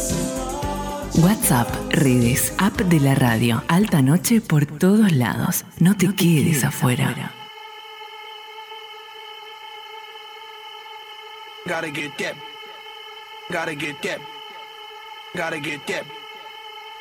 WhatsApp, redes, app de la radio. Alta noche por todos lados. No te quedes afuera. Gotta get that. Gotta get that. Gotta get that.